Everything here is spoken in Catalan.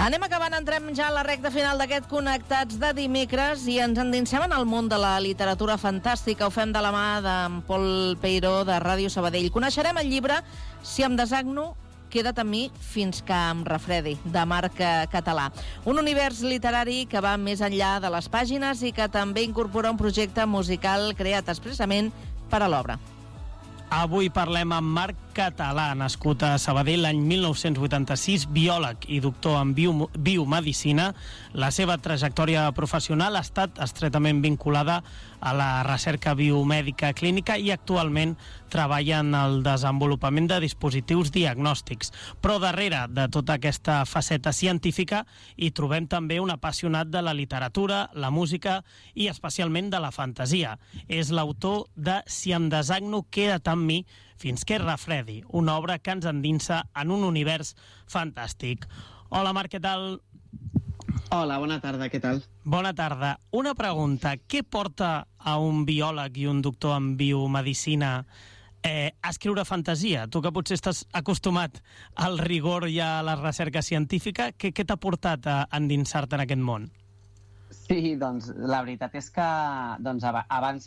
Anem acabant, entrem ja a la recta final d'aquest Connectats de dimecres i ens endinsem en el món de la literatura fantàstica. Ho fem de la mà d'en Pol Peiró, de Ràdio Sabadell. Coneixerem el llibre Si em desagno, queda't amb mi fins que em refredi, de Marc Català. Un univers literari que va més enllà de les pàgines i que també incorpora un projecte musical creat expressament per a l'obra. Avui parlem amb Marc Català, nascut a Sabadell l'any 1986, biòleg i doctor en biomedicina. La seva trajectòria professional ha estat estretament vinculada a la recerca biomèdica clínica i actualment treballa en el desenvolupament de dispositius diagnòstics. Però darrere de tota aquesta faceta científica hi trobem també un apassionat de la literatura, la música i especialment de la fantasia. És l'autor de Si em desagno, queda't amb mi fins que es refredi, una obra que ens endinsa en un univers fantàstic. Hola, Marc, què tal? Hola, bona tarda, què tal? Bona tarda. Una pregunta. Què porta a un biòleg i un doctor en biomedicina a escriure fantasia? Tu que potser estàs acostumat al rigor i a la recerca científica, què t'ha portat a endinsar-te en aquest món? Sí, doncs la veritat és que abans